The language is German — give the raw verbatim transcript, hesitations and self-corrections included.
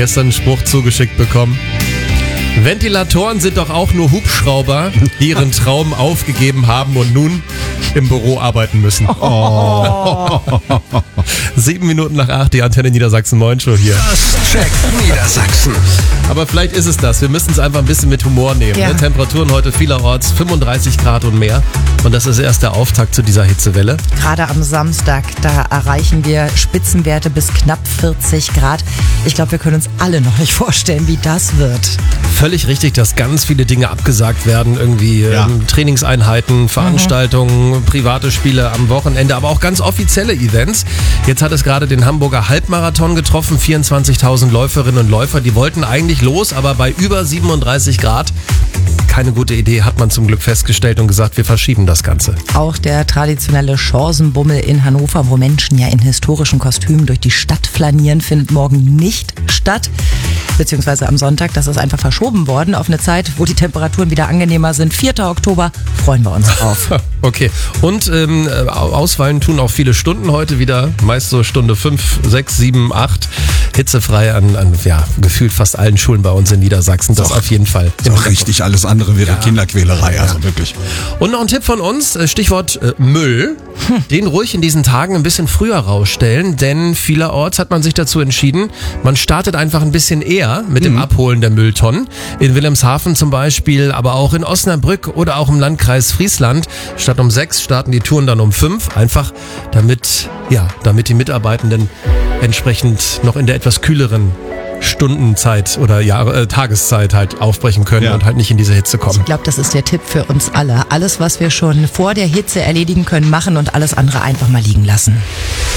gestern einen Spruch zugeschickt bekommen. Ventilatoren sind doch auch nur Hubschrauber, die ihren Traum aufgegeben haben und nun im Büro arbeiten müssen. Oh. Sieben Minuten nach acht, die Antenne Niedersachsen Moin Show hier. Das checkt Niedersachsen. Aber vielleicht ist es das. Wir müssen es einfach ein bisschen mit Humor nehmen. Ja. Ne? Temperaturen heute vielerorts fünfunddreißig Grad und mehr. Und das ist erst der Auftakt zu dieser Hitzewelle. Gerade am Samstag, da erreichen wir Spitzenwerte bis knapp vierzig Grad. Ich glaube, wir können uns alle noch nicht vorstellen, wie das wird. Völlig richtig, dass ganz viele Dinge abgesagt werden. Irgendwie Ja. ähm, Trainingseinheiten, Veranstaltungen, private Spiele am Wochenende, aber auch ganz offizielle Events. Jetzt hat es gerade den Hamburger Halbmarathon getroffen. vierundzwanzigtausend Läuferinnen und Läufer, die wollten eigentlich los, aber bei über siebenunddreißig Grad, keine gute Idee, hat man zum Glück festgestellt und gesagt, wir verschieben das Ganze. Auch der traditionelle Chancenbummel in Hannover, wo Menschen ja in historischen Kostümen durch die Stadt flanieren, findet morgen nicht statt. Beziehungsweise am Sonntag, das ist einfach verschoben worden auf eine Zeit, wo die Temperaturen wieder angenehmer sind. vierter Oktober, freuen wir uns drauf. Okay, und ähm, ausfallen tun auch viele Stunden heute wieder, meist so Stunde fünf, sechs, sieben, acht, hitzefrei an, an ja, gefühlt fast allen Schulen bei uns in Niedersachsen, das Doch. auf jeden Fall. Ist auch richtig, alles andere wäre Kinderquälerei, also wirklich. Und noch ein Tipp von uns, äh, Stichwort äh, Müll, den ruhig in diesen Tagen ein bisschen früher rausstellen, denn vielerorts hat man sich dazu entschieden, man startet einfach ein bisschen eher mit dem Abholen der Mülltonnen. In Wilhelmshaven zum Beispiel, aber auch in Osnabrück oder auch im Landkreis Friesland. Statt um sechs starten die Touren dann um fünf, einfach damit, ja, damit die Mitarbeitenden entsprechend noch in der etwas kühleren Stundenzeit oder Jahre, äh, Tageszeit halt aufbrechen können Ja. und halt nicht in diese Hitze kommen. Ich glaube, das ist der Tipp für uns alle. Alles, was wir schon vor der Hitze erledigen können, machen und alles andere einfach mal liegen lassen.